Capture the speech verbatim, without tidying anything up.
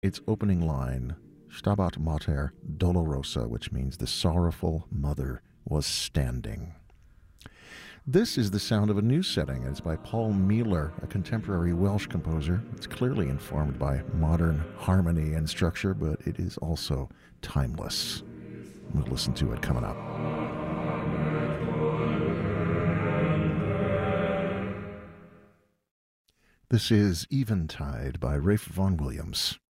Its opening line, Stabat Mater Dolorosa, which means the sorrowful mother was standing. This is the sound of a new setting. It's by Paul Mealer, a contemporary Welsh composer. It's clearly informed by modern harmony and structure, but it is also timeless. We'll listen to it coming up. This is Eventide by Ralph Vaughan Williams.